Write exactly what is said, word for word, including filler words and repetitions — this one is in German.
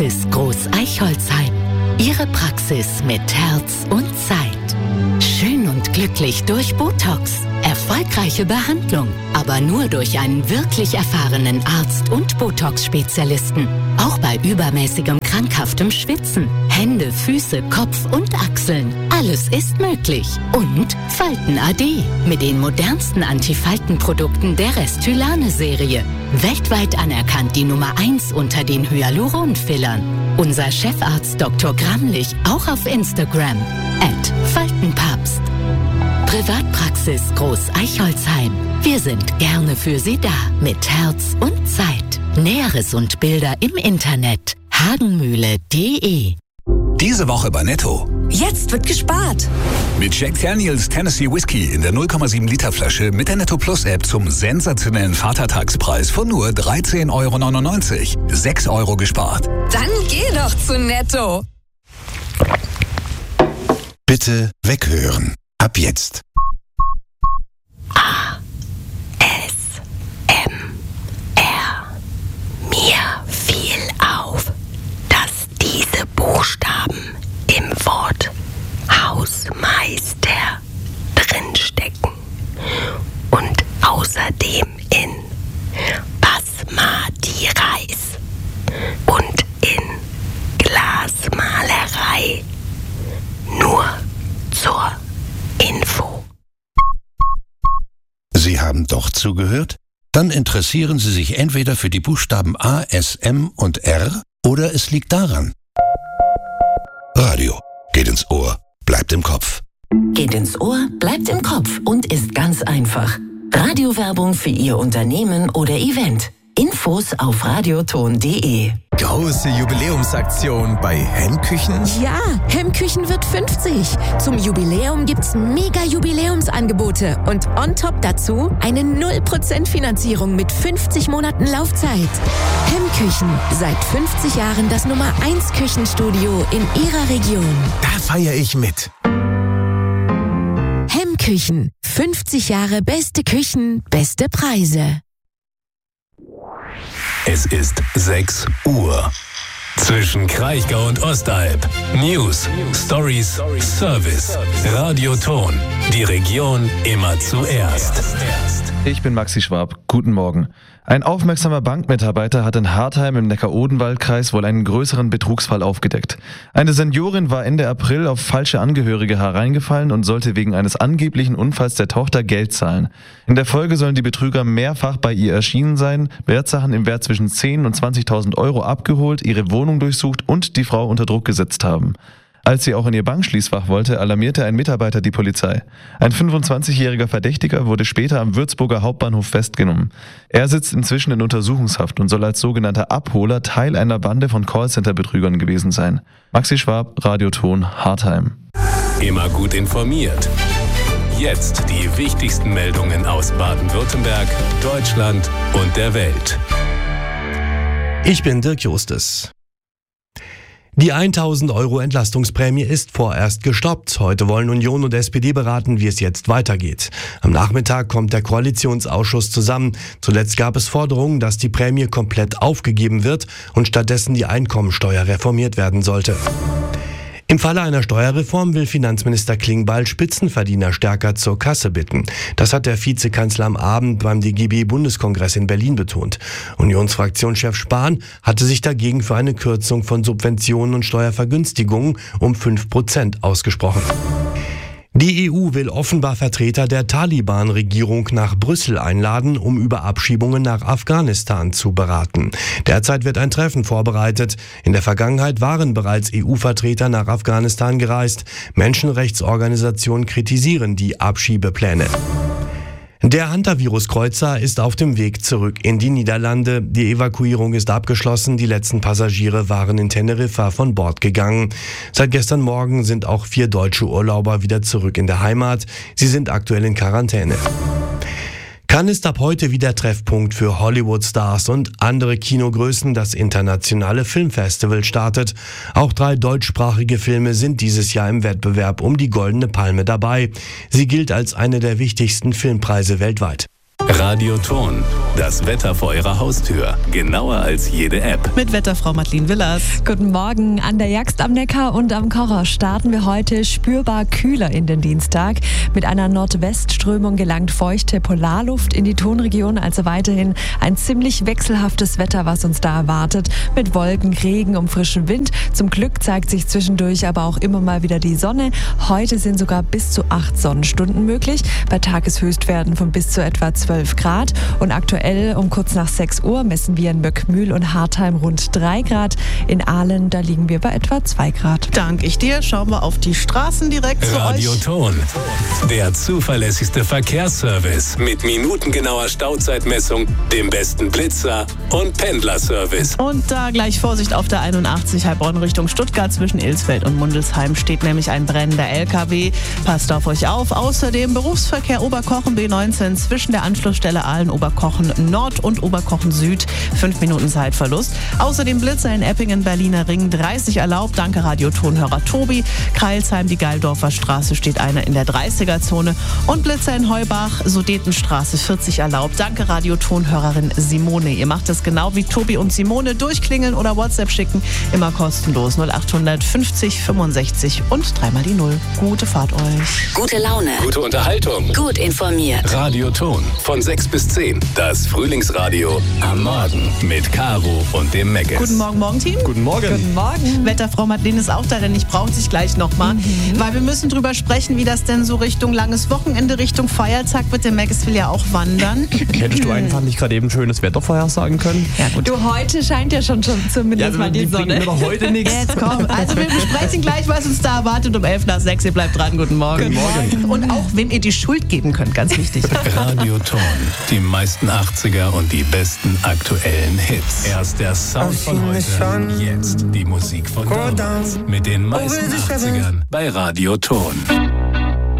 Privatpraxis Groß-Eichholzheim. Ihre Praxis mit Herz und Zeit. Schön und glücklich durch Botox. Erfolgreiche Behandlung, aber nur durch einen wirklich erfahrenen Arzt und Botox-Spezialisten. Auch bei übermäßigem krankhaftem Schwitzen. Hände, Füße, Kopf und Achseln. Alles ist möglich. Und Falten A D mit den modernsten Antifaltenprodukten der Restylane-Serie. Weltweit anerkannt die Nummer eins unter den Hyaluron-Fillern. Unser Chefarzt Doktor Gramlich auch auf Instagram. at Faltenpapst. Privatpraxis Groß-Eichholzheim. Wir sind gerne für Sie da. Mit Herz und Zeit. Näheres und Bilder im Internet. hagenmühle punkt de. Diese Woche bei Netto. Jetzt wird gespart. Mit Jack Daniels Tennessee Whiskey in der null Komma sieben Liter Flasche mit der Netto Plus App zum sensationellen Vatertagspreis von nur dreizehn Euro neunundneunzig. sechs Euro gespart. Dann geh doch zu Netto. Bitte weghören. Ab jetzt. A. S. M. R. Mir fiel auf, dass diese Buchstaben im Wort Hausmeister drinstecken und außerdem in Basmati Reis und in Glasmalerei. Nur zur Info. Sie haben doch zugehört? Dann interessieren Sie sich entweder für die Buchstaben A, S, M und R oder es liegt daran. Radio. Geht ins Ohr, bleibt im Kopf. Geht ins Ohr, bleibt im Kopf und ist ganz einfach. Radiowerbung für Ihr Unternehmen oder Event. Infos auf radioton punkt de. Große Jubiläumsaktion bei Hemmküchen? Ja, Hemmküchen wird fünfzig. Zum Jubiläum gibt's mega Jubiläumsangebote und on top dazu eine null Prozent Finanzierung mit fünfzig Monaten Laufzeit. Hemmküchen, seit fünfzig Jahren das Nummer eins Küchenstudio in Ihrer Region. Da feiere ich mit. Hemmküchen, fünfzig Jahre beste Küchen, beste Preise. Es ist sechs Uhr. Zwischen Kraichgau und Ostalb. News, Stories, Service. Radioton. Die Region immer zuerst. Ich bin Maxi Schwab. Guten Morgen. Ein aufmerksamer Bankmitarbeiter hat in Hartheim im Neckar-Odenwald-Kreis wohl einen größeren Betrugsfall aufgedeckt. Eine Seniorin war Ende April auf falsche Angehörige hereingefallen und sollte wegen eines angeblichen Unfalls der Tochter Geld zahlen. In der Folge sollen die Betrüger mehrfach bei ihr erschienen sein, Wertsachen im Wert zwischen zehn und zwanzigtausend Euro abgeholt, ihre Wohnung durchsucht und die Frau unter Druck gesetzt haben. Als sie auch in ihr Bankschließfach wollte, alarmierte ein Mitarbeiter die Polizei. Ein fünfundzwanzigjähriger Verdächtiger wurde später am Würzburger Hauptbahnhof festgenommen. Er sitzt inzwischen in Untersuchungshaft und soll als sogenannter Abholer Teil einer Bande von Callcenter-Betrügern gewesen sein. Maxi Schwab, Radioton, Hartheim. Immer gut informiert. Jetzt die wichtigsten Meldungen aus Baden-Württemberg, Deutschland und der Welt. Ich bin Dirk Justus. Die tausend Euro Entlastungsprämie ist vorerst gestoppt. Heute wollen Union und S P D beraten, wie es jetzt weitergeht. Am Nachmittag kommt der Koalitionsausschuss zusammen. Zuletzt gab es Forderungen, dass die Prämie komplett aufgegeben wird und stattdessen die Einkommensteuer reformiert werden sollte. Im Falle einer Steuerreform will Finanzminister Klingbeil Spitzenverdiener stärker zur Kasse bitten. Das hat der Vizekanzler am Abend beim D G B-Bundeskongress in Berlin betont. Unionsfraktionschef Spahn hatte sich dagegen für eine Kürzung von Subventionen und Steuervergünstigungen um fünf Prozent ausgesprochen. Die E U will offenbar Vertreter der Taliban-Regierung nach Brüssel einladen, um über Abschiebungen nach Afghanistan zu beraten. Derzeit wird ein Treffen vorbereitet. In der Vergangenheit waren bereits E U-Vertreter nach Afghanistan gereist. Menschenrechtsorganisationen kritisieren die Abschiebepläne. Der Hantavirus-Kreuzer ist auf dem Weg zurück in die Niederlande. Die Evakuierung ist abgeschlossen. Die letzten Passagiere waren in Teneriffa von Bord gegangen. Seit gestern Morgen sind auch vier deutsche Urlauber wieder zurück in der Heimat. Sie sind aktuell in Quarantäne. Cannes ist ab heute wieder Treffpunkt für Hollywood-Stars und andere Kinogrößen. Das internationale Filmfestival startet. Auch drei deutschsprachige Filme sind dieses Jahr im Wettbewerb um die Goldene Palme dabei. Sie gilt als eine der wichtigsten Filmpreise weltweit. Radio Radioton. Das Wetter vor Ihrer Haustür. Genauer als jede App. Mit Wetterfrau Madeleine Willers. Guten Morgen. An der Jagst am Neckar und am Kocher starten wir heute spürbar kühler in den Dienstag. Mit einer Nordwestströmung gelangt feuchte Polarluft in die Tonregion, also weiterhin ein ziemlich wechselhaftes Wetter, was uns da erwartet. Mit Wolken, Regen und frischem Wind. Zum Glück zeigt sich zwischendurch aber auch immer mal wieder die Sonne. Heute sind sogar bis zu acht Sonnenstunden möglich. Bei Tageshöchstwerten von bis zu etwa zwölf Grad. Und aktuell um kurz nach sechs Uhr messen wir in Möckmühl und Hartheim rund drei Grad. In Aalen, da liegen wir bei etwa zwei Grad. Dank ich dir. Schauen wir auf die Straßen direkt zu euch. Radioton. Der zuverlässigste Verkehrsservice mit minutengenauer Stauzeitmessung, dem besten Blitzer und Pendlerservice. Und da gleich Vorsicht auf der einundachtzig Heilbronn Richtung Stuttgart. Zwischen Ilsfeld und Mundelsheim steht nämlich ein brennender L K W. Passt auf euch auf. Außerdem Berufsverkehr Oberkochen B neunzehn zwischen der Anschlussstelle Aalen-Oberkochen Nord und Oberkochen Süd. Fünf Minuten Zeitverlust. Außerdem Blitzer in Eppingen, Berliner Ring dreißig erlaubt. Danke Radiotonhörer Tobi. Kreilsheim, die Geildorfer Straße steht einer in der dreißiger-Zone. Und Blitzer in Heubach, Sudetenstraße vierzig erlaubt. Danke Radiotonhörerin Simone. Ihr macht es genau wie Tobi und Simone. Durchklingeln oder WhatsApp schicken. Immer kostenlos. null acht fünfzig fünfundsechzig und dreimal die Null. Gute Fahrt euch. Gute Laune. Gute Unterhaltung. Gut informiert. Radioton. Von sechs bis zehn. Das Frühlingsradio am Morgen. Mit Caro und dem Meggis. Guten Morgen, Morgen-Team. Guten Morgen. Guten Morgen. Wetterfrau Madeleine ist auch da, denn ich brauche dich gleich nochmal. Mhm. Weil wir müssen drüber sprechen, wie das denn so Richtung langes Wochenende, Richtung Feiertag wird. Der Meggis will ja auch wandern. Hättest du einfach nicht gerade eben schönes Wetter vorhersagen können? Ja, gut. Du, heute scheint ja schon, schon zumindest Ja, mal die, die Sonne. Mir doch heute nichts. Jetzt komm. Also wir besprechen gleich, was uns da erwartet um elf nach sechs. Ihr bleibt dran. Guten Morgen. Guten Morgen. Und auch, wem ihr die Schuld geben könnt. Ganz wichtig. Radioton. Die meisten achtziger und die besten aktuellen Hits. Erst der Sound von heute. Jetzt die Musik von damals. Mit den meisten achtzigern bei Radioton.